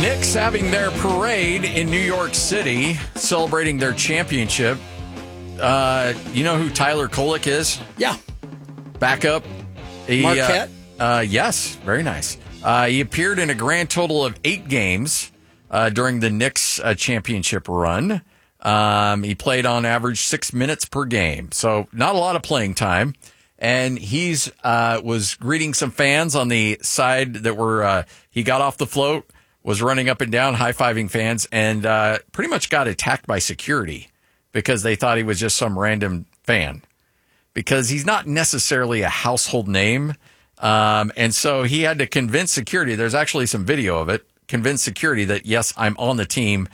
Knicks having their parade in New York City, celebrating their championship. You know who Tyler Kolek is? Yeah. Backup. Marquette? Yes, very nice. He appeared in a grand total of 8 games during the Knicks championship run. He played on average 6 minutes per game, so not a lot of playing time. And he's was greeting some fans on the side that were he got off the float, was running up and down, high-fiving fans, and pretty much got attacked by security because they thought he was just some random fan. Because he's not necessarily a household name. And so he had to convince security. There's actually some video of it. Convince security that, yes, I'm on the team.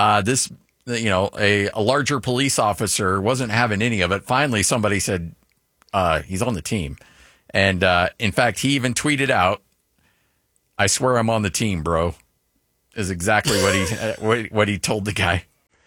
A larger police officer wasn't having any of it. Finally, somebody said, he's on the team. And in fact, he even tweeted out, "I swear I'm on the team, bro," is exactly what he told the guy.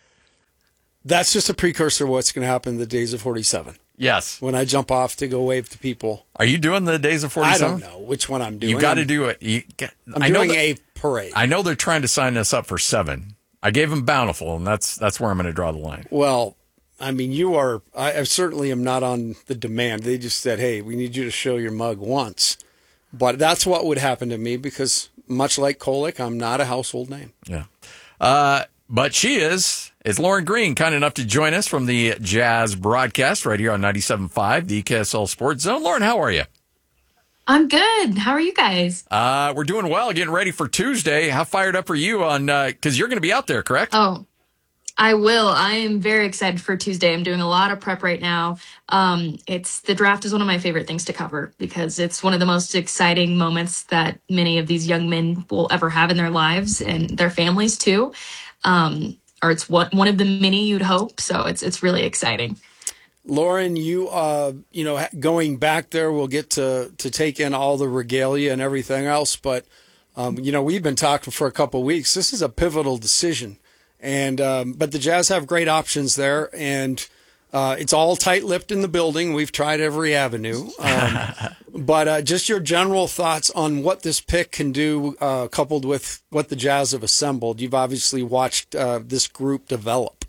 That's just a precursor of what's going to happen in the Days of 47. Yes. When I jump off to go wave to people. Are you doing the Days of 47? I don't know which one I'm doing. You got to do it. I'm doing a parade. I know they're trying to sign us up for 7. I gave them Bountiful, and that's where I'm going to draw the line. Well, I mean, I certainly am not on the demand. They just said, hey, we need you to show your mug once. But that's what would happen to me because, much like Kolek, I'm not a household name. Yeah. But she is Lauren Green, kind enough to join us from the Jazz broadcast right here on 97.5, the KSL Sports Zone. Lauren, how are you? I'm good. How are you guys? We're doing well, getting ready for Tuesday. How fired up are you on, because you're going to be out there, correct? Oh, I will. I am very excited for Tuesday. I'm doing a lot of prep right now. The draft is one of my favorite things to cover because it's one of the most exciting moments that many of these young men will ever have in their lives and their families too. Or it's one of the many you'd hope. So it's really exciting. Lauren, you going back there, we'll get to take in all the regalia and everything else. But, we've been talking for a couple of weeks. This is a pivotal decision. And but the Jazz have great options there. And it's all tight-lipped in the building. We've tried every avenue. But just your general thoughts on what this pick can do, coupled with what the Jazz have assembled. You've obviously watched this group develop.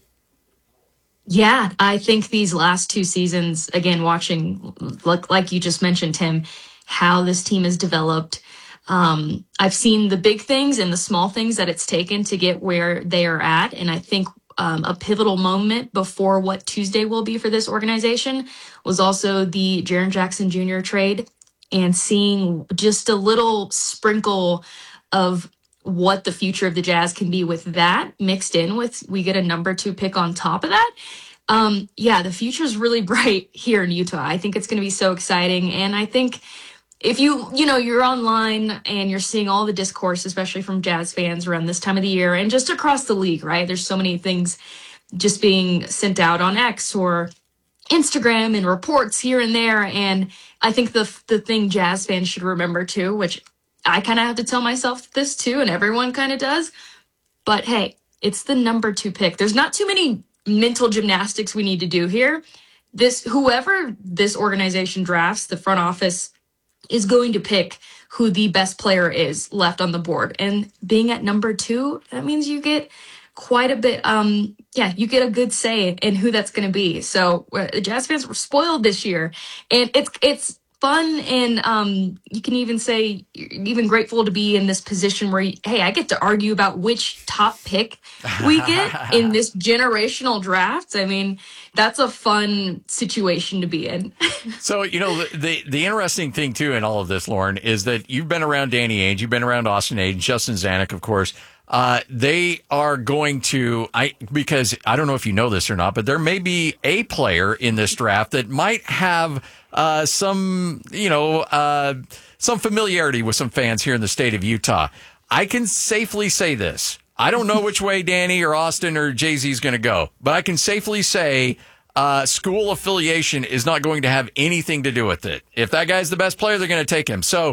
Yeah, I think these last 2 seasons, again, watching, like you just mentioned, Tim, how this team has developed. I've seen the big things and the small things that it's taken to get where they are at. And I think a pivotal moment before what Tuesday will be for this organization was also the Jaren Jackson Jr. trade and seeing just a little sprinkle of what the future of the Jazz can be with that mixed in with we get a number 2 pick on top of that. The future is really bright here in Utah. I think it's going to be so exciting. And I think if you're online and you're seeing all the discourse, especially from Jazz fans around this time of the year and just across the league, right? There's so many things just being sent out on X or Instagram and reports here and there. And I think the thing Jazz fans should remember too, which I kind of have to tell myself this too, and everyone kind of does. But hey, it's the number 2 pick. There's not too many mental gymnastics we need to do here. Whoever this organization drafts, the front office is going to pick who the best player is left on the board. And being at number 2, that means you get quite a bit, you get a good say in who that's going to be. So the Jazz fans were spoiled this year. And it's fun, and you can even say you're even grateful to be in this position where, I get to argue about which top pick we get in this generational draft. I mean, that's a fun situation to be in. So, the interesting thing, too, in all of this, Lauren, is that you've been around Danny Ainge, you've been around Austin Aiden, Justin Zanuck, of course. They are going to, because I don't know if you know this or not, but there may be a player in this draft that might have some familiarity with some fans here in the state of Utah. I can safely say this. I don't know which way Danny or Austin or Jay-Z is going to go, but I can safely say school affiliation is not going to have anything to do with it. If that guy's the best player, they're going to take him. So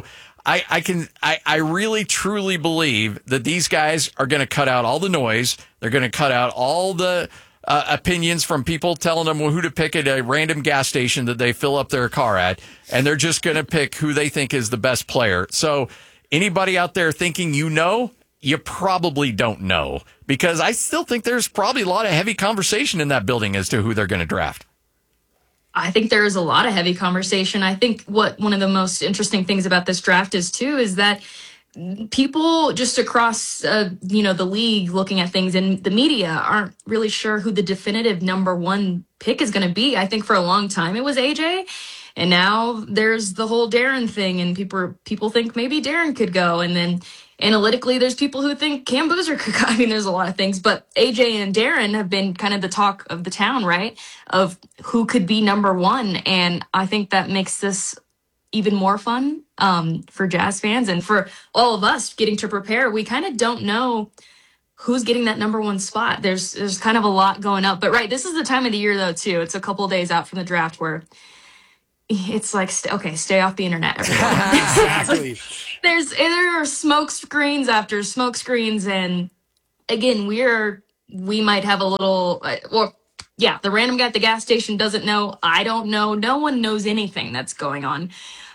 I really truly believe that these guys are going to cut out all the noise. They're going to cut out all the opinions from people telling them who to pick at a random gas station that they fill up their car at, and they're just going to pick who they think is the best player. So anybody out there thinking you probably don't know, because I still think there's probably a lot of heavy conversation in that building as to who they're going to draft. I think there is a lot of heavy conversation. I think one of the most interesting things about this draft is that people just across the league looking at things and the media aren't really sure who the definitive number one pick is going to be. I think for a long time it was AJ, and now there's the whole Darren thing, and people think maybe Darren could go, and then analytically there's people who think Cam Boozer could go. I mean, there's a lot of things, but AJ and Darren have been kind of the talk of the town, right, of who could be number one, and I think that makes this even more fun for Jazz fans and for all of us getting to prepare. We kind of don't know who's getting that number one spot. There's kind of a lot going up, but right, this is the time of the year though too. It's a couple of days out from the draft where it's like, stay off the internet, everyone. Exactly. There are smoke screens after smoke screens, and again, we might have a little, the random guy at the gas station doesn't know. I don't know. No one knows anything that's going on.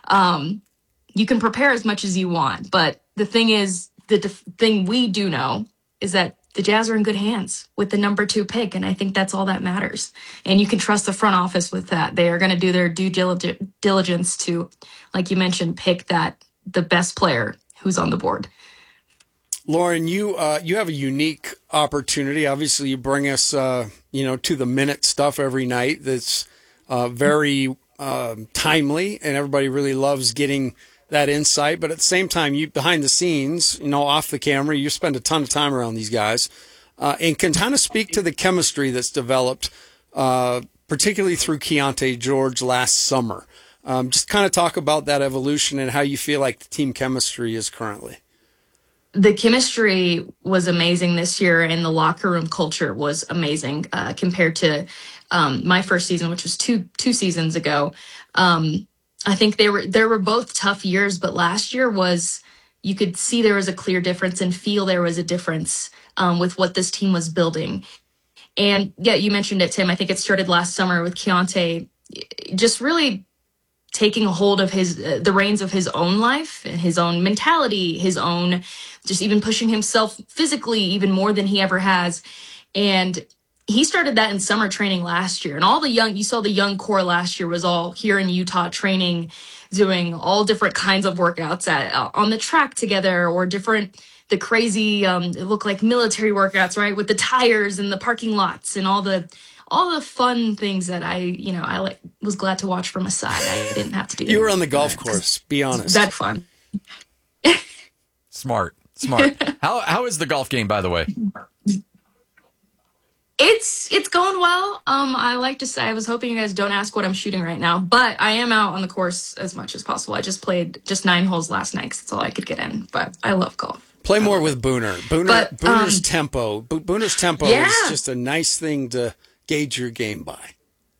You can prepare as much as you want, but the thing is, the thing we do know is that the Jazz are in good hands with the number 2 pick, and I think that's all that matters. And you can trust the front office with that. They are going to do their due diligence to, like you mentioned, pick the best player who's on the board. Lauren, you have a unique opportunity. Obviously, you bring us to the minute stuff every night. That's very timely, and everybody really loves getting that insight. But at the same time, you behind the scenes, off the camera, you spend a ton of time around these guys, and can kind of speak to the chemistry that's developed, particularly through Keyonte George last summer. Just kind of talk about that evolution and how you feel like the team chemistry is currently. The chemistry was amazing this year, and the locker room culture was amazing compared to my first season, which was two seasons ago. I think there were both tough years, but last year you could see there was a clear difference and feel there was a difference with what this team was building. And yeah, you mentioned it, Tim. I think it started last summer with Keyonte just really taking a hold of the reins of his own life, his own mentality, his own, just even pushing himself physically even more than he ever has. And he started that in summer training last year. And you saw the young core last year was all here in Utah training, doing all different kinds of workouts on the track together, or the crazy, it looked like military workouts, right? With the tires and the parking lots and all the fun things that I was glad to watch from a side. I didn't have to do. You were on the golf course, be honest. That's fun. Smart. How is the golf game, by the way? It's going well. I like to say, I was hoping you guys don't ask what I'm shooting right now, but I am out on the course as much as possible. I just played 9 holes last night because that's all I could get in, but I love golf. Play more with Booner. Booner's tempo. Booner's tempo is just a nice thing to gauge your game by.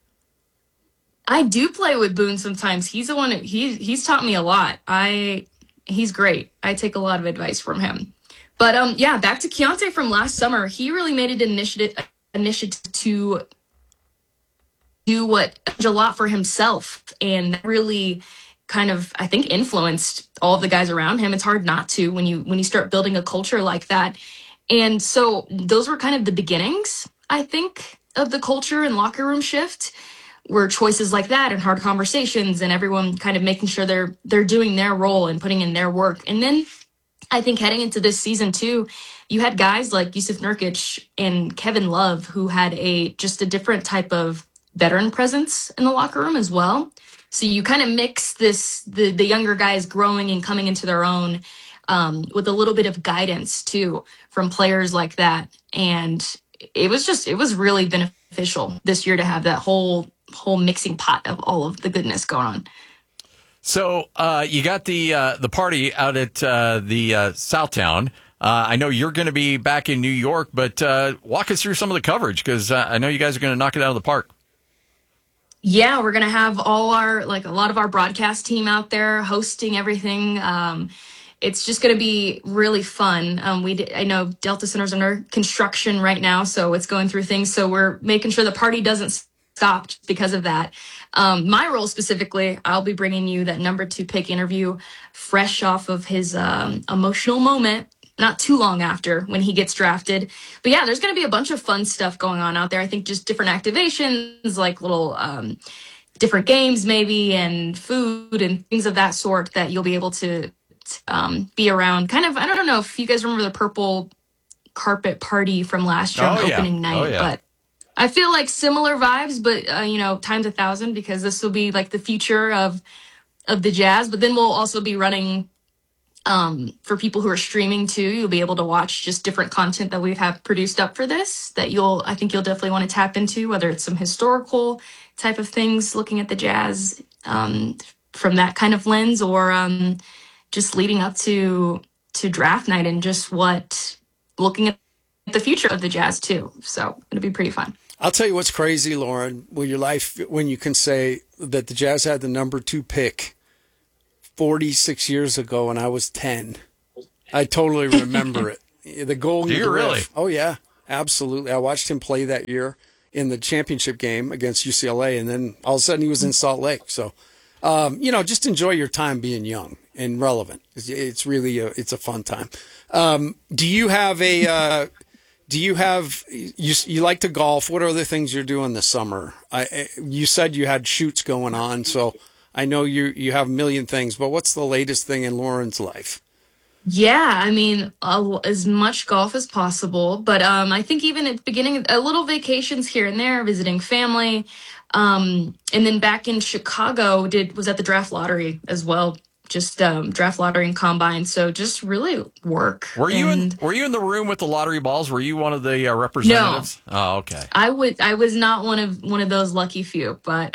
I do play with Boone sometimes. He's the one he's taught me a lot. He's great. I take a lot of advice from him. But back to Keyonte from last summer. He really made it an initiative to do a lot for himself, and really kind of, I think, influenced all of the guys around him. It's hard not to when you start building a culture like that. And so those were kind of the beginnings, I think, of the culture and locker room shift, were choices like that and hard conversations and everyone kind of making sure they're doing their role and putting in their work. And then I think heading into this season too, you had guys like Jusuf Nurkic and Kevin Love who had just a different type of veteran presence in the locker room as well. So you kind of mix the younger guys growing and coming into their own with a little bit of guidance too from players like that. And it was really beneficial this year to have that whole mixing pot of all of the goodness going on. So you got the party out at the Southtown. I know you're going to be back in New York, but walk us through some of the coverage, because I know you guys are going to knock it out of the park. Yeah, we're going to have a lot of our broadcast team out there hosting everything. It's just going to be really fun. I know Delta Center's under construction right now, so it's going through things. So we're making sure the party doesn't stop because of that. My role specifically, I'll be bringing you that number 2 pick interview fresh off of his emotional moment not too long after when he gets drafted. But yeah, there's going to be a bunch of fun stuff going on out there. I think just different activations, like little different games maybe, and food and things of that sort that you'll be able to be around. Kind of, I don't know if you guys remember the purple carpet party from last year on opening night, but I feel like similar vibes, but times 1,000, because this will be like the future of the Jazz. But then we'll also be running for people who are streaming too. You'll be able to watch just different content that we have produced up for this that I think you'll definitely want to tap into, whether it's some historical type of things, looking at the Jazz from that kind of lens, or just leading up to draft night and just looking at the future of the Jazz too. So it'll be pretty fun. I'll tell you what's crazy, Lauren, with your life, when you can say that the Jazz had the number 2 pick 46 years ago when I was 10. I totally remember it. The goal. Do you really? Oh, yeah, absolutely. I watched him play that year in the championship game against UCLA, and then all of a sudden he was in Salt Lake. So, just enjoy your time being young and relevant. It's really it's a fun time. Do you like to golf? What other things you're doing this summer? You said you had shoots going on, so I know you have a million things, but what's the latest thing in Lauren's life? Yeah, I mean, as much golf as possible, but I think even at the beginning, a little vacations here and there, visiting family, and then back in Chicago, was at the draft lottery as well, just draft lottery and combine. So just really work. Were you in the room with the lottery balls? Were you one of the representatives? No. Oh, okay. I was not one of those lucky few, but.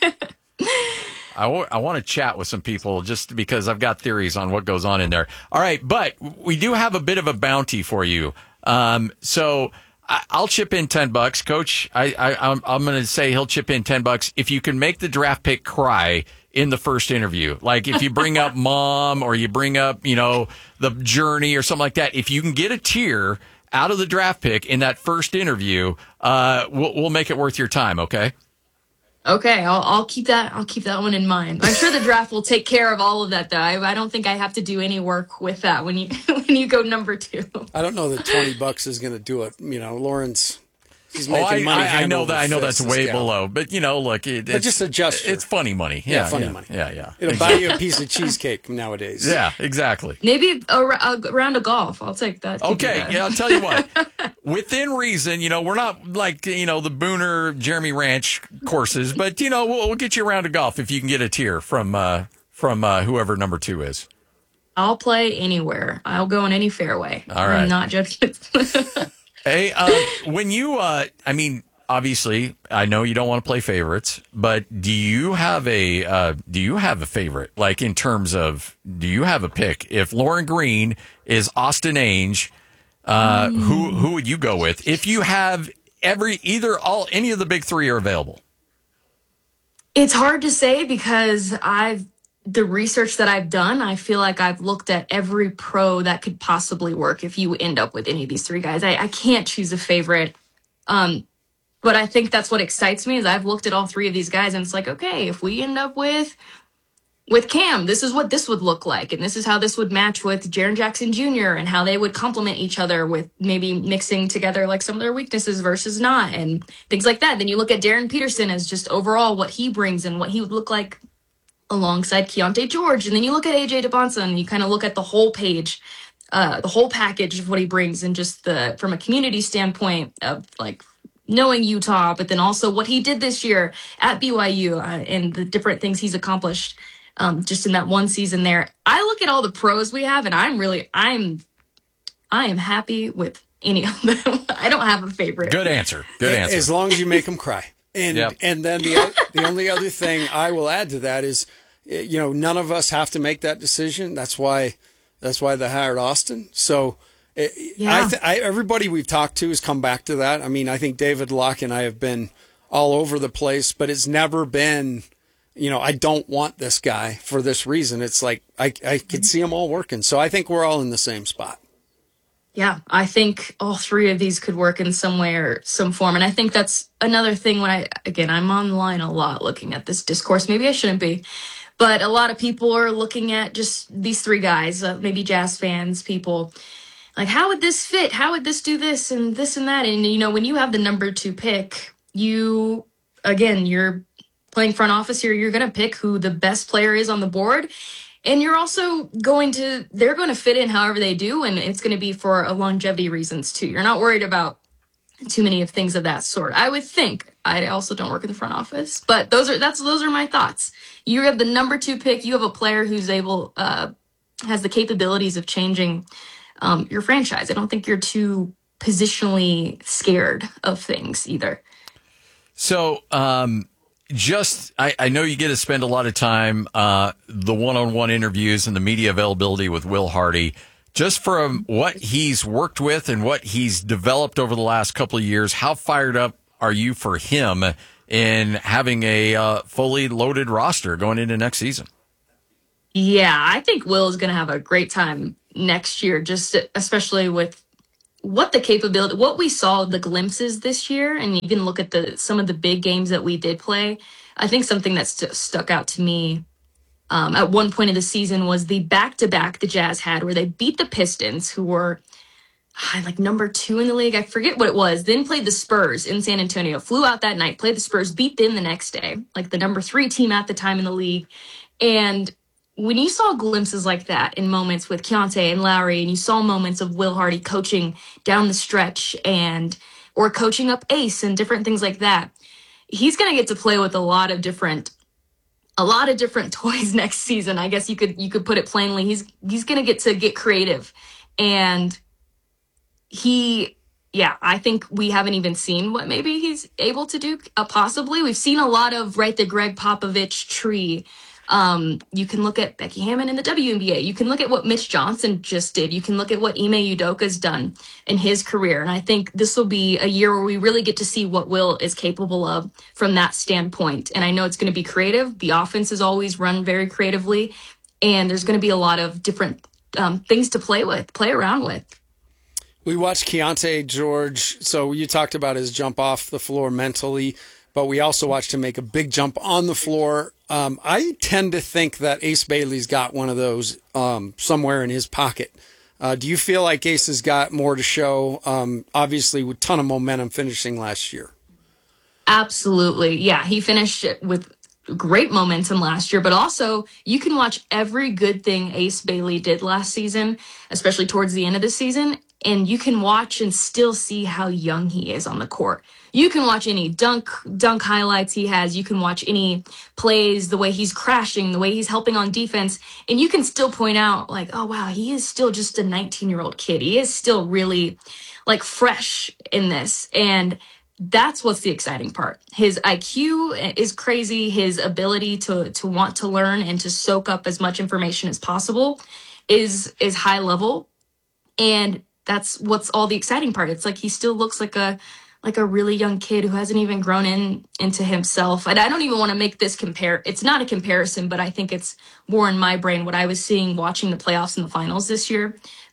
I want to chat with some people just because I've got theories on what goes on in there. All right, but we do have a bit of a bounty for you. So I'll chip in $10, Coach. I'm going to say he'll chip in $10 if you can make the draft pick cry in the first interview. Like if you bring up mom or you bring up, the journey or something like that. If you can get a tear out of the draft pick in that first interview, we'll make it worth your time. Okay. Okay, I'll keep that one in mind. I'm sure the draft will take care of all of that, though. I don't think I have to do any work with that when you go number 2. I don't know that $20 is going to do it. Lauren's. She's making money. I know that's way below, but look, it's just a gesture. It's funny money. Yeah, funny money. Yeah. It'll buy you a piece of cheesecake nowadays. Yeah, exactly. Maybe a round of golf. I'll take that. Okay, yeah, I'll tell you what. Within reason, we're not like the Booner Jeremy Ranch courses, but we'll get you a round of golf if you can get a tier from whoever number 2 is. I'll play anywhere. I'll go in any fairway. All right. I'm not judging. Hey, when you, obviously, I know you don't want to play favorites, but do you have a favorite? Like in terms of, do you have a pick? If Lauren Green is Austin Ainge, who would you go with? If you have any of the big 3 are available. It's hard to say because the research that I've done, I feel like I've looked at every pro that could possibly work if you end up with any of these 3 guys. I can't choose a favorite. But I think that's what excites me is I've looked at all 3 of these guys and it's like, okay, if we end up with Cam, this is what this would look like. And this is how this would match with Jaren Jackson Jr. and how they would complement each other with maybe mixing together like some of their weaknesses versus not and things like that. Then you look at Darren Peterson as just overall what he brings and what he would look like alongside Keontae George. And then you look at AJ DeBonsa and you kind of look at the whole page, the whole package of what he brings and just from a community standpoint of like knowing Utah, but then also what he did this year at BYU and the different things he's accomplished just in that one season there. I look at all the pros we have and I am happy with any of them. I don't have a favorite. Good answer. As long as you make them cry. And then the only other thing I will add to that is, none of us have to make that decision. That's why they hired Austin. So everybody we've talked to has come back to that. I mean, I think David Locke and I have been all over the place, but it's never been, I don't want this guy for this reason. It's like I could see them all working. So I think we're all in the same spot. Yeah, I think all 3 of these could work in some way or some form. And I think that's another thing when I'm online a lot looking at this discourse. Maybe I shouldn't be. But a lot of people are looking at just these 3 guys, maybe Jazz fans, people, like, how would this fit? How would this do this and this and that? And, when you have the number 2 pick, you're playing front office here. You're going to pick who the best player is on the board. And you're also they're going to fit in however they do. And it's going to be for a longevity reasons too. You're not worried about too many of things of that sort. I would think. I also don't work in the front office, but those are my thoughts. You have the number 2 pick. You have a player who's has the capabilities of changing your franchise. I don't think you're too positionally scared of things either. So, I know you get to spend a lot of time, the one-on-one interviews and the media availability with Will Hardy. Just from what he's worked with and what he's developed over the last couple of years, how fired up are you for him in having a fully loaded roster going into next season? Yeah, I think Will is going to have a great time next year, just especially with what we saw, the glimpses this year, and even look at some of the big games that we did play. I think something that stuck out to me at one point of the season was the back-to-back the Jazz had where they beat the Pistons, who were like number 2 in the league. I forget what it was. Then played the Spurs in San Antonio, flew out that night, played the Spurs, beat them the next day, like the number 3 team at the time in the league. And when you saw glimpses like that in moments with Keontae and Lowry, and you saw moments of Will Hardy coaching down the stretch or coaching up Ace and different things like that, he's going to get to play with a lot of different toys next season. I guess you could put it plainly. He's going to get creative. And I think we haven't even seen what maybe he's able to do. Possibly. We've seen a lot of, the Greg Popovich tree. You can look at Becky Hammon in the WNBA. You can look at what Mitch Johnson just did. You can look at what Ime Udoka's done in his career. And I think this will be a year where we really get to see what Will is capable of from that standpoint. And I know it's going to be creative. The offense is always run very creatively. And there's going to be a lot of different things to play around with. We watched Keontae George. So you talked about his jump off the floor mentally, but we also watched him make a big jump on the floor. I tend to think that Ace Bailey's got one of those somewhere in his pocket. Do you feel like Ace has got more to show? Obviously, with a ton of momentum finishing last year. Absolutely. Yeah, he finished with great momentum last year, but also you can watch every good thing Ace Bailey did last season, especially towards the end of the season, and you can watch and still see how young he is on the court. You can watch any dunk highlights he has. You can watch any plays, the way he's crashing, the way he's helping on defense, and you can still point out like, oh wow, he is still just a 19-year-old kid. He is still really fresh in this, and that's what's the exciting part. His IQ is crazy. His ability to want to learn and to soak up as much information as possible is high level. And that's what's all the exciting part. It's like he still looks like a really young kid who hasn't even grown into himself. And I don't even want to make this it's not a comparison, but I think it's more in my brain what I was seeing watching the playoffs and the finals this year.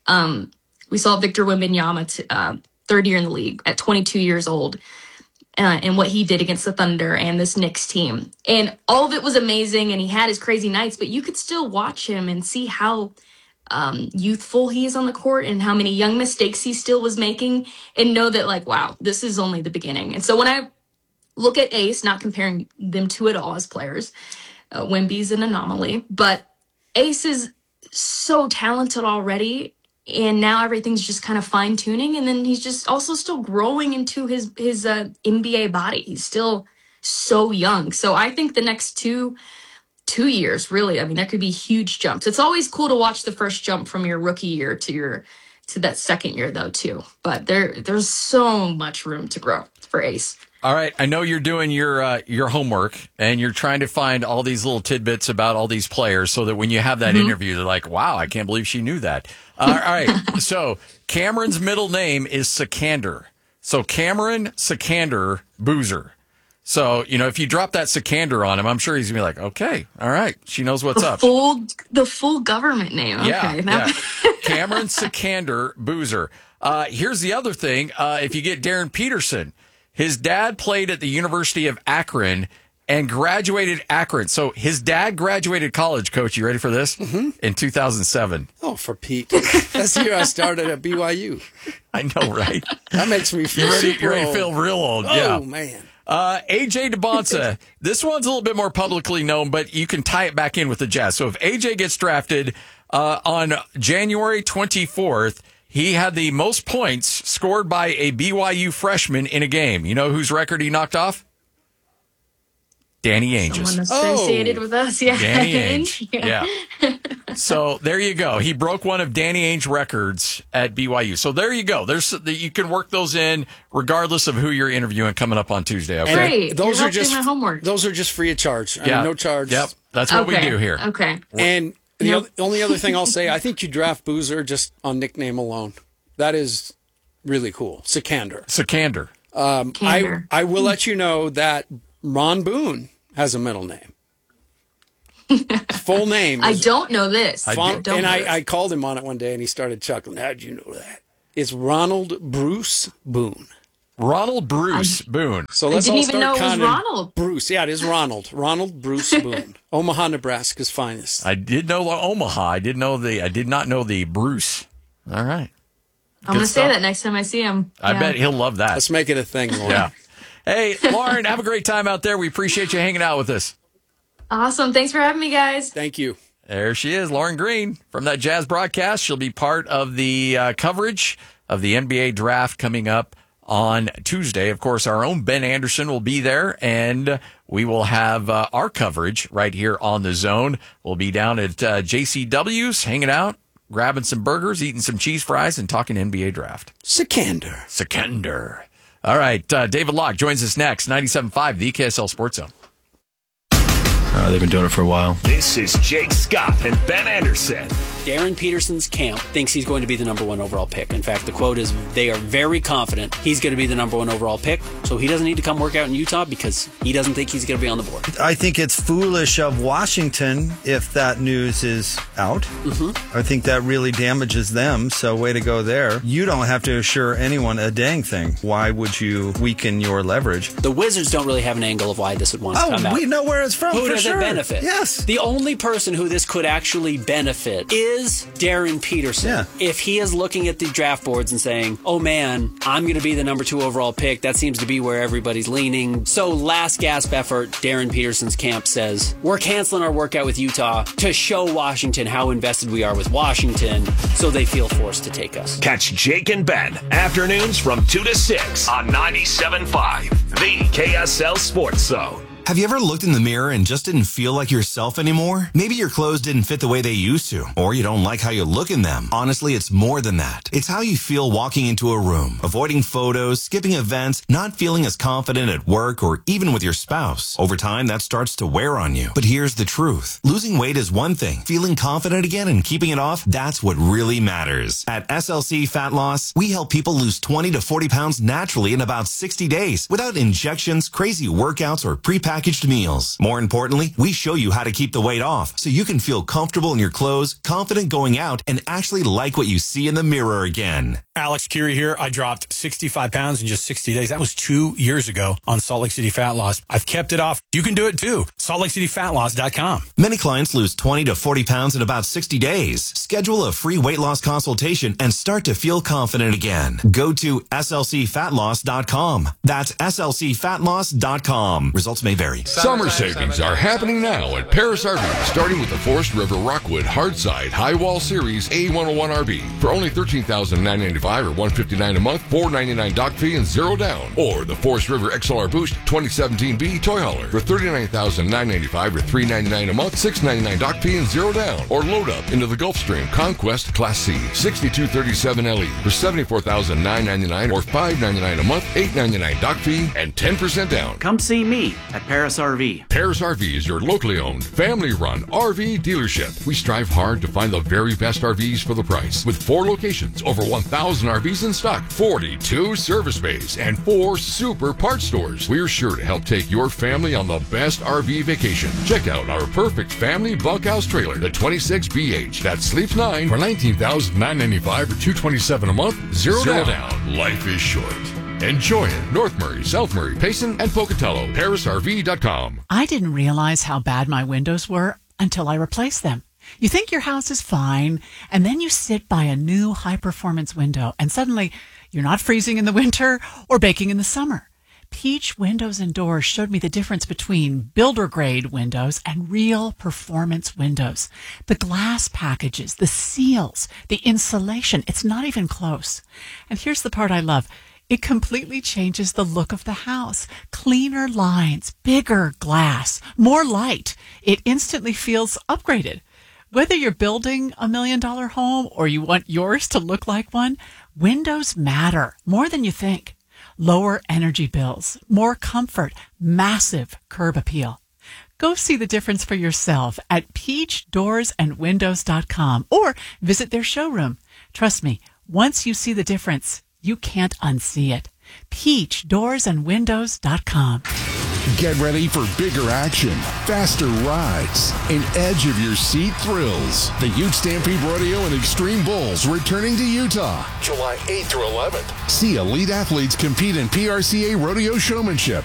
We saw Victor Wembanyama, third year in the league at 22 years old, and what he did against the Thunder and this Knicks team. And all of it was amazing, and he had his crazy nights, but you could still watch him and see how youthful he is on the court and how many young mistakes he still was making, and know that wow, this is only the beginning. And so when I look at Ace, not comparing them two at all as players, Wemby's an anomaly, but Ace is so talented already, and now everything's just kind of fine tuning, and then he's just also still growing into his NBA body. He's still so young. So I think the next two years, really, I mean, there could be huge jumps. It's always cool to watch the first jump from your rookie year to that second year, though, too. But there's so much room to grow for Ace. All right, I know you're doing your homework, and you're trying to find all these little tidbits about all these players so that when you have that interview, they're like, wow, I can't believe she knew that. All right, so Cameron's middle name is Sikander. So Cameron Sikander Boozer. So, if you drop that Sikander on him, I'm sure he's going to be like, okay, all right, she knows what's up. The full government name. Okay. Yeah. Cameron Sikander Boozer. Here's the other thing. If you get Darren Peterson, his dad played at the University of Akron, and graduated Akron. So his dad graduated college, Coach. You ready for this? In 2007. Oh, for Pete. That's the year I started at BYU. I know, right? That makes me feel You're ready to feel real old. Oh, Yeah. man. AJ DeBonsa, this one's a little bit more publicly known, but you can tie it back in with the Jazz. So if AJ gets drafted on January 24th, he had the most points scored by a BYU freshman in a game. You know whose record he knocked off? Danny Ainge's. Someone associated with us, yeah. Danny Ainge. Yeah. So there you go. He broke one of Danny Ainge records at BYU. So there you go. You can work those in regardless of who you're interviewing coming up on Tuesday. Okay. Great. Those You're are just my homework. Those are just free of charge. I Yeah. mean, no charge. Yep. That's what we do here. Okay. And the only other thing I'll say, I think you draft Boozer just on nickname alone. That is really cool. Sikander. Sikander. Candor. I will let you know that Ron Boone has a middle name. Full name. I don't know this. I Fon- don't and know this. I called him on it one day, and he started chuckling. How'd you know that? It's Ronald Bruce Boone. Ronald Bruce Boone. So I let's didn't all even start know it was counting. Ronald. Bruce. Yeah, it is Ronald. Ronald Bruce Boone. Omaha, Nebraska's finest. I did know the Omaha. I did not know the Bruce. All right. I'm going to say stuff. that next time I see him. I Yeah. bet he'll love that. Let's make it a thing, Lauren. Yeah. Hey, Lauren, have a great time out there. We appreciate you hanging out with us. Awesome. Thanks for having me, guys. Thank you. There she is, Lauren Green from that Jazz broadcast. She'll be part of the coverage of the NBA draft coming up on Tuesday. Of course, our own Ben Anderson will be there, and we will have our coverage right here on The Zone. We'll be down at JCW's, hanging out, grabbing some burgers, eating some cheese fries, and talking NBA draft. Sikander. All right, David Locke joins us next, 97.5, the KSL Sports Zone. They've been doing it for a while. This is Jake Scott and Ben Anderson. Darren Peterson's camp thinks he's going to be the number one overall pick. In fact, the quote is they are very confident he's going to be the number one overall pick, so he doesn't need to come work out in Utah because he doesn't think he's going to be on the board. I think it's foolish of Washington if that news is out. Mm-hmm. I think that really damages them, so way to go there. You don't have to assure anyone a dang thing. Why would you weaken your leverage? The Wizards don't really have an angle of why this would want to come out. We know where it's from, Who for does sure. it benefit? Yes. The only person who this could actually benefit is Darren Peterson. Yeah. If he is looking at the draft boards and saying, oh man, I'm going to be the number 2 overall pick, that seems to be where everybody's leaning. So last gasp effort, Darren Peterson's camp says, we're canceling our workout with Utah to show Washington how invested we are with Washington, so they feel forced to take us. Catch Jake and Ben afternoons from 2 to 6 on 97.5, the KSL Sports Zone. Have you ever looked in the mirror and just didn't feel like yourself anymore? Maybe your clothes didn't fit the way they used to, or you don't like how you look in them. Honestly, it's more than that. It's how you feel walking into a room, avoiding photos, skipping events, not feeling as confident at work or even with your spouse. Over time, that starts to wear on you. But here's the truth. Losing weight is one thing. Feeling confident again and keeping it off, that's what really matters. At SLC Fat Loss, we help people lose 20 to 40 pounds naturally in about 60 days without injections, crazy workouts, or prepackaged meals. More importantly, we show you how to keep the weight off so you can feel comfortable in your clothes, confident going out, and actually like what you see in the mirror again. Alex Curie here. I dropped 65 pounds in just 60 days. That was 2 years ago on Salt Lake City Fat Loss. I've kept it off. You can do it too. SaltLakeCityFatLoss.com. Many clients lose 20 to 40 pounds in about 60 days. Schedule a free weight loss consultation and start to feel confident again. Go to SLCFatLoss.com. That's SLCFatLoss.com. Results may vary. Summer savings are happening now at Paris RV, starting with the Forest River Rockwood Hardside High Wall Series A101 RV for only $13,995 or $159 a month, $499 dock fee and $0 down. Or the Forest River XLR Boost 2017B Toy Hauler for $39,995 or $399 a month, $699 dock fee and $0 down. Or load up into the Gulfstream Conquest Class C 6237 LE for $74,999 or $599 a month, $899 dock fee and 10% down. Come see me at Paris RV. Paris RV is your locally owned, family-run RV dealership. We strive hard to find the very best RVs for the price. With 4 locations, over 1,000 RVs in stock, 42 service bays, and 4 super parts stores, we're sure to help take your family on the best RV vacation. Check out our perfect family bunkhouse trailer, the 26BH, that sleeps 9 for $19,995 or $227 a month, $0 down. Life is short. Enjoy it. North Murray, South Murray, Payson, and Pocatello. ParisRV.com. I didn't realize how bad my windows were until I replaced them. You think your house is fine, and then you sit by a new high-performance window, and suddenly you're not freezing in the winter or baking in the summer. Peach Windows and Doors showed me the difference between builder-grade windows and real performance windows. The glass packages, the seals, the insulation, it's not even close. And here's the part I love. It completely changes the look of the house. Cleaner lines, bigger glass, more light. It instantly feels upgraded. Whether you're building $1 million home or you want yours to look like one, windows matter more than you think. Lower energy bills, more comfort, massive curb appeal. Go see the difference for yourself at peachdoorsandwindows.com or visit their showroom. Trust me, once you see the difference, you can't unsee it. peachdoorsandwindows.com. Get ready for bigger action, faster rides, and edge-of-your-seat thrills. The Ute Stampede Rodeo and Extreme Bulls returning to Utah, July 8th through 11th. See elite athletes compete in PRCA rodeo showmanship